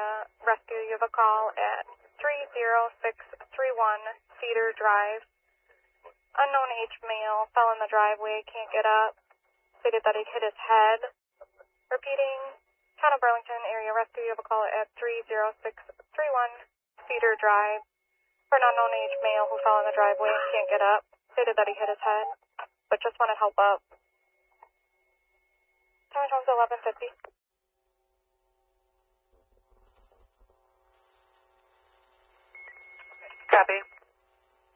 area rescue. You have a call at 30631 Cedar Drive. Unknown age male fell in the driveway, can't get up. Stated that he hit his head. Repeating, Town of Burlington area rescue. You have a call at 30631 Cedar Drive for an unknown age male who fell in the driveway and can't get up. Stated that he hit his head, but just wanted help up. Time is 11:50. Copy.